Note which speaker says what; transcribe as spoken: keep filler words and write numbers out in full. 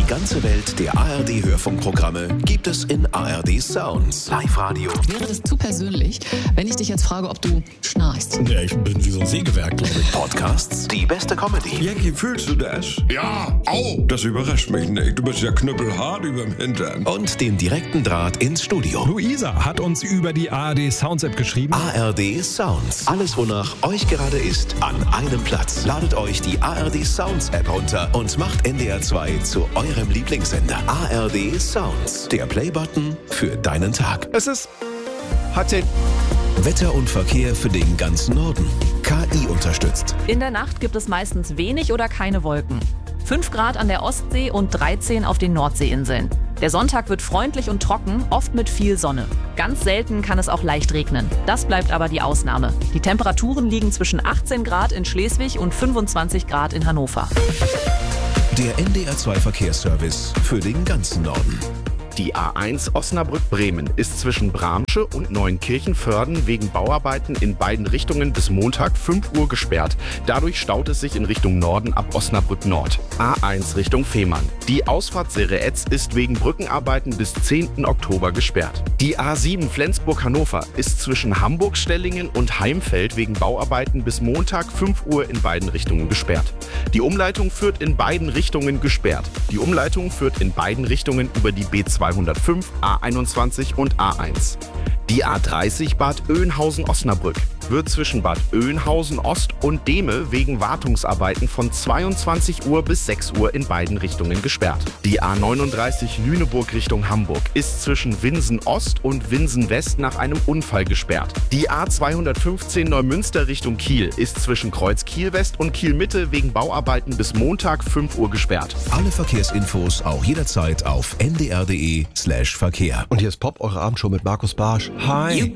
Speaker 1: ganze Welt der A R D-Hörfunkprogramme gibt es in A R D Sounds. Live-Radio.
Speaker 2: Wäre das zu persönlich, wenn ich dich jetzt frage, ob du schnarchst?
Speaker 3: Ja, ich bin wie so ein Sägewerk, glaube ich.
Speaker 1: Podcasts, die beste Comedy.
Speaker 4: Jackie, fühlst du das?
Speaker 3: Ja, au!
Speaker 4: Das überrascht mich nicht. Du bist ja knüppelhart überm Hintern.
Speaker 1: Und den direkten Draht ins Studio.
Speaker 5: Luisa hat uns über die A R D Sounds App geschrieben.
Speaker 1: A R D Sounds. Alles, wonach euch gerade ist, an einem Platz. Ladet euch die A R D Sounds App runter und macht N D R zwei zu eurem Lieblingssender. A R D Sounds. Der Playbutton für deinen Tag.
Speaker 5: Es ist H zehn.
Speaker 1: Wetter und Verkehr für den ganzen Norden. K I unterstützt.
Speaker 6: In der Nacht gibt es meistens wenig oder keine Wolken. fünf Grad an der Ostsee und dreizehn auf den Nordseeinseln. Der Sonntag wird freundlich und trocken, oft mit viel Sonne. Ganz selten kann es auch leicht regnen. Das bleibt aber die Ausnahme. Die Temperaturen liegen zwischen achtzehn Grad in Schleswig und fünfundzwanzig Grad in Hannover.
Speaker 1: Der N D R zwei Verkehrsservice für den ganzen Norden.
Speaker 7: Die A eins Osnabrück-Bremen ist zwischen Bramsche und Neunkirchen-Vörden wegen Bauarbeiten in beiden Richtungen bis Montag fünf Uhr gesperrt. Dadurch staut es sich in Richtung Norden ab Osnabrück Nord. A eins Richtung Fehmarn. Die Ausfahrt Sereetz ist wegen Brückenarbeiten bis zehnten Oktober gesperrt. Die A sieben Flensburg-Hannover ist zwischen Hamburg-Stellingen und Heimfeld wegen Bauarbeiten bis Montag fünf Uhr in beiden Richtungen gesperrt. Die Umleitung führt in beiden Richtungen gesperrt. Die Umleitung führt in beiden Richtungen über die B zweihundertfünf, A einundzwanzig und A eins. Die A dreißig Bad Oeynhausen-Osnabrück wird zwischen Bad Oeynhausen Ost und Dehme wegen Wartungsarbeiten von zweiundzwanzig Uhr bis sechs Uhr in beiden Richtungen gesperrt. Die A neununddreißig Lüneburg Richtung Hamburg ist zwischen Winsen Ost und Winsen West nach einem Unfall gesperrt. Die A zweihundertfünfzehn Neumünster Richtung Kiel ist zwischen Kreuz Kiel West und Kiel Mitte wegen Bauarbeiten bis Montag fünf Uhr gesperrt.
Speaker 1: Alle Verkehrsinfos auch jederzeit auf n d r punkt d e slash Verkehr.
Speaker 8: Und hier ist Pop, eure Abendshow mit Markus Barsch. Hi.